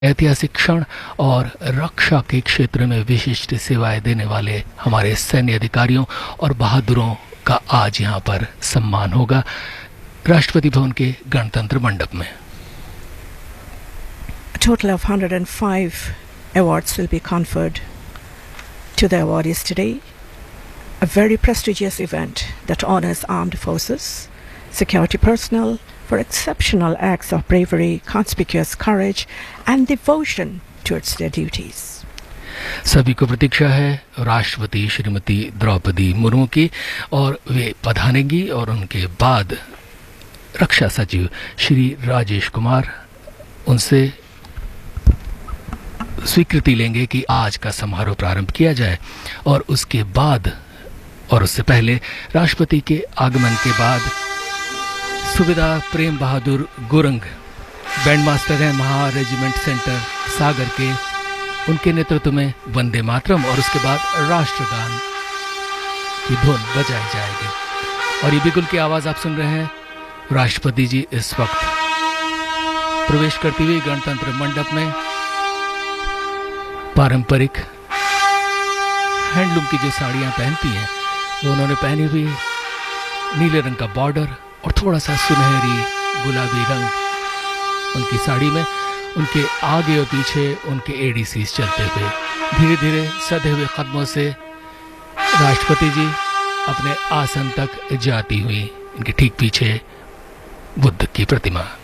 ऐतिहासिक क्षण और रक्षा के क्षेत्र में विशिष्ट सेवाएं देने वाले हमारे सैन्य अधिकारियों और बहादुरों का आज यहां पर सम्मान होगा राष्ट्रपति भवन के गणतंत्र मंडप में। A total of 105 awards will be conferred to the awardees today. A very prestigious event that honors armed forces, security personnel for exceptional acts of bravery, conspicuous courage and devotion towards their duties. सभी को प्रतीक्षा है राष्ट्रपति श्रीमती द्रौपदी मुर्मू की और वे पधारेंगी और उनके बाद रक्षा सचिव श्री राजेश कुमार उनसे स्वीकृति लेंगे कि आज का समारोह प्रारंभ किया जाए और उसके बाद और उससे पहले राष्ट्रपति के आगमन के बाद सुबेदार प्रेम बहादुर गुरंग बैंड मास्टर हैं महा रेजिमेंट सेंटर सागर के, उनके नेतृत्व में वंदे मातरम और उसके बाद राष्ट्रगान की धुन बजाई जाएगी। और ये बिगुल की आवाज आप सुन रहे हैं। राष्ट्रपति जी इस वक्त प्रवेश करती हुई गणतंत्र मंडप में पारंपरिक हैंडलूम की जो साड़ियां पहनती हैं वो उन्होंने पहनी हुई नीले रंग का बॉर्डर और थोड़ा सा सुनहरी गुलाबी रंग उनकी साड़ी में, उनके आगे और पीछे उनके एडीसीज चलते हुए धीरे धीरे सधे हुए कदमों से राष्ट्रपति जी अपने आसन तक जाती हुई। इनके ठीक पीछे बुद्ध की प्रतिमा।